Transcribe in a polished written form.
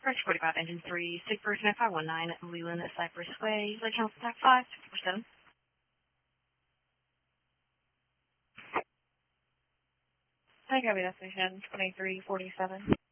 Approach 45, Engine 3, Sig First 9519, Leland, Cypress Way, Lake House Attack 5, 50%. Hi, copy destination 2347.